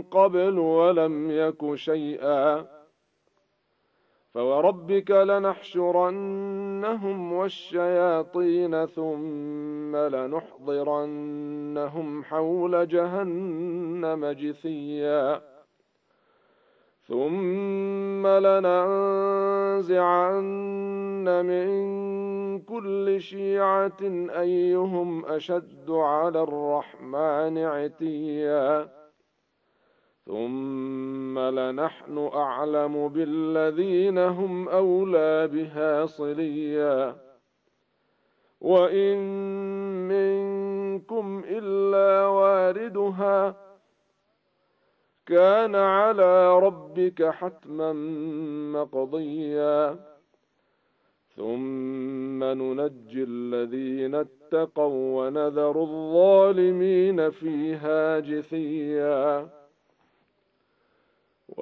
قبل ولم يك شيئا فوربك لنحشرنهم والشياطين ثم لنحضرنهم حول جهنم جثيا ثم لننزعن من كل شيعة أيهم أشد على الرحمن عتيا ثم لنحن أعلم بالذين هم أولى بها صليا وإن منكم إلا واردها كان على ربك حتما مقضيا ثم ننجي الذين اتقوا ونذر الظالمين فيها جثيا